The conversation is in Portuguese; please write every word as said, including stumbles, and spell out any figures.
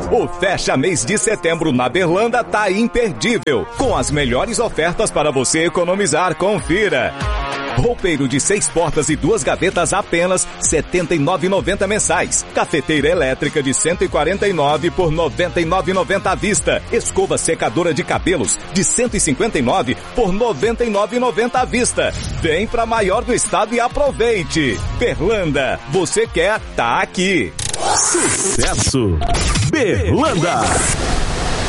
O fecha mês de setembro na Berlanda tá imperdível, com as melhores ofertas para você economizar. Confira. Roupeiro de seis portas e duas gavetas apenas setenta e nove reais e noventa centavos mensais. Cafeteira elétrica de cento e quarenta e nove por noventa e nove reais e noventa centavos à vista. Escova secadora de cabelos de cento e cinquenta e nove por noventa e nove reais e noventa centavos à vista. Vem pra maior do estado e aproveite. Berlanda, você quer, tá aqui. Sucesso! Berlanda!